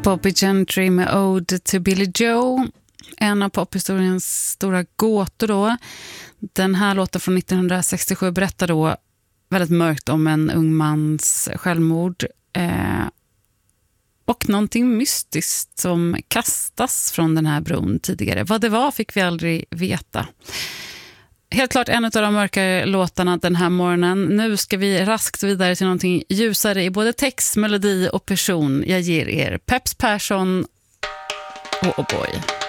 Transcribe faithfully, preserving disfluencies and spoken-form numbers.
Bobby Gentry med Ode to Billy Joe. En av pophistoriens stora gåtor då. Den här låten från nittonhundrasextiosju berättar då väldigt mörkt om en ung mans självmord. Eh, och någonting mystiskt som kastas från den här bron tidigare. Vad det var fick vi aldrig veta. Helt klart en av de mörkare låtarna den här morgonen. Nu ska vi raskt vidare till någonting ljusare i både text, melodi och person. Jag ger er Peps Persson och Oh Boy.